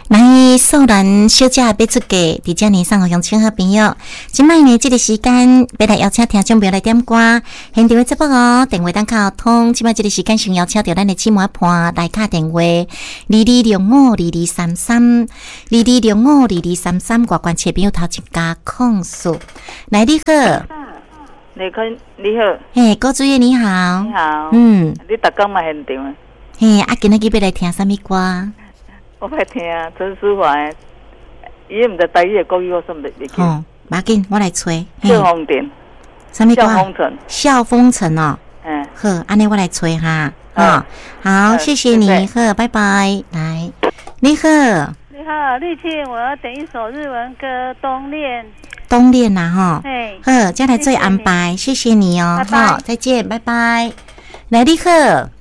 来，素兰小姐要出嫁，伫遮呢送互乡亲好朋友。今摆呢，这个时间要来邀请听众朋友来点歌，现场的节目哦，电话等卡通。今摆这个时间先邀请到咱的姊妹伴来卡电话，22652233，22652233，外观切朋友头前加控诉。来，你好， 你好， 嘿，郭主任你好， 你好， 你逐工嘛现场啊？ 嘿，今仔日要来听什么歌？ 我要听陈淑华的，伊毋知台语的国语，我算袂记。 哦，马紧，我来吹。 笑风亭， 什么歌？ 笑风尘， 笑风尘哦。好，安尼我来吹哈。好，谢谢你，好，拜拜。来，你好， 你好，丽倩，我要点一首日文歌《冬恋》。 冬恋呐，哈。好，再来做安排，谢谢你哦。好，再见，拜拜。来，你好。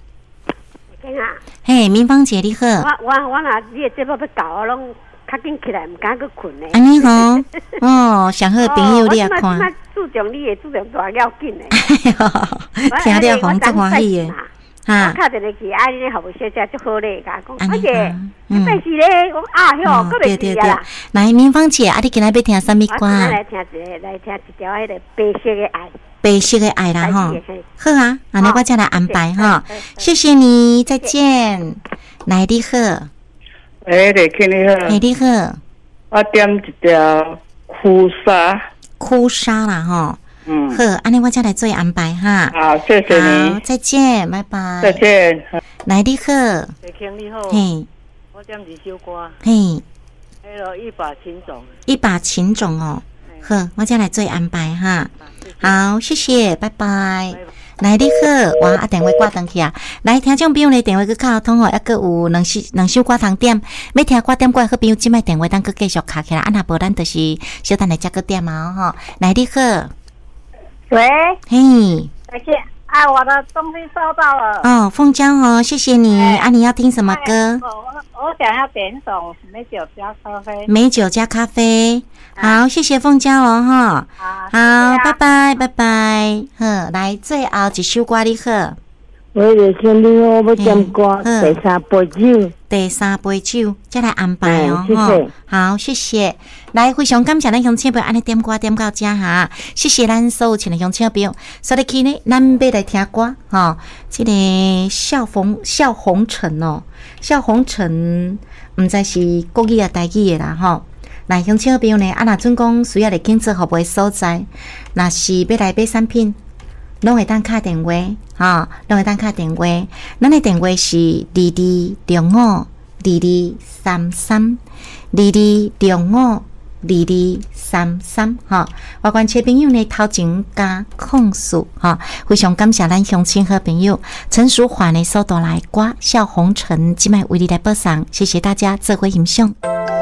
嘿，明芳姐你好。 我若你的节目要搞，我拢较紧起来，唔敢去困咧。 安尼吼，哦，上好朋友你也看。 我注重你的，注重大要紧的。 听了红足欢喜的。 我敲电话去，你咧服务小姐足好咧，甲讲，而且但是咧，我哟，搁袂记啊。 来，明芳姐，你今仔要听什么歌？ 来听一条迄个白色的爱。 白色的爱啦哈，好啊，安尼我再来安排哈，谢谢你，再见。来，你好， 丽倩你好， 你好， 我点一条哭砂啦哈，好，安尼我再来做安排哈。 好，谢谢你， 好，再见，拜拜， 再见。 来，你好， 丽倩你好， 嘿， 我点一首歌， 嘿， 迄个一把琴种， 一把琴种哦，好，我再来做安排哈。好，谢谢，拜拜。来，你好，我电话挂断去啊。来，听众朋友呢，电话去卡通哦，还阁有两首歌通点。要听歌点歌好朋友，即摆电话当阁继续卡起来，若无咱就是小等来加个点嘛吼。来，你好， 喂， 嘿， 再见。我的东西收到了。 哦，凤娇哦，谢谢你。你要听什么歌？ 我想要点一首美酒加咖啡。 美酒加咖啡。好，谢谢凤娇哦哈。好，拜拜拜拜。好，来最后一首歌你好。 我丽倩你好，我点歌第三杯酒。 第三杯酒，再来安排哦。 谢谢。 好，谢谢。来，非常感谢咱乡亲朋友安尼点歌点到这哈，谢谢咱所有亲的乡亲朋友。所以呢，咱要来听歌哈。这个笑红尘哦，笑红尘，唔知是国语啊台语的啦哈。来，乡亲朋友呢，若准讲需要来建设服务的所在，若是要来买产品，拢会当打电话，拢会当打电话。咱的电话是22052233，22052233，外观切朋友呢头前加控诉非常感谢咱乡亲好朋友陈淑华呢所带来歌《笑红尘》，今摆为你来播送，谢谢大家做伙欣赏。